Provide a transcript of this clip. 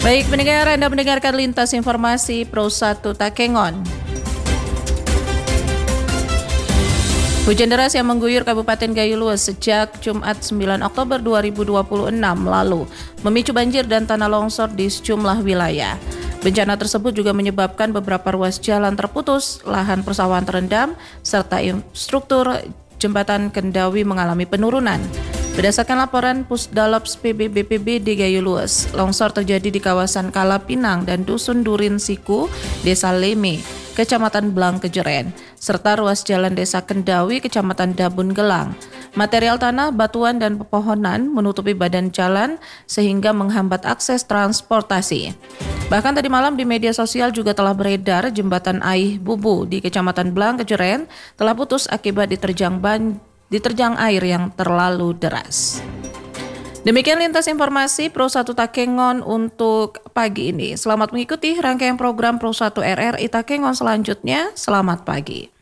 Baik pendengar, Anda mendengarkan Lintas Informasi Pro 1 Takengon. Hujan deras yang mengguyur Kabupaten Gayo Luas sejak Jumat 9 Oktober 2026 lalu memicu banjir dan tanah longsor di sejumlah wilayah. Bencana tersebut juga menyebabkan beberapa ruas jalan terputus, lahan persawahan terendam, serta infrastruktur jembatan Kendawi mengalami penurunan. Berdasarkan laporan Pusdalops PB BPBD Gayo Luas, longsor terjadi di kawasan Kalapinang dan Dusun Durin Siku, Desa Leme, Kecamatan Blang Kejeren, serta ruas jalan Desa Kendawi, Kecamatan Dabun Gelang. Material tanah, batuan, dan pepohonan menutupi badan jalan sehingga menghambat akses transportasi. Bahkan tadi malam di media sosial juga telah beredar jembatan Aih Bubu di Kecamatan Blang Kejeren telah putus akibat diterjang air yang terlalu deras. Demikian lintas informasi Pro 1 Takengon untuk pagi ini. Selamat mengikuti rangkaian program Pro 1 RRI Takengon selanjutnya. Selamat pagi.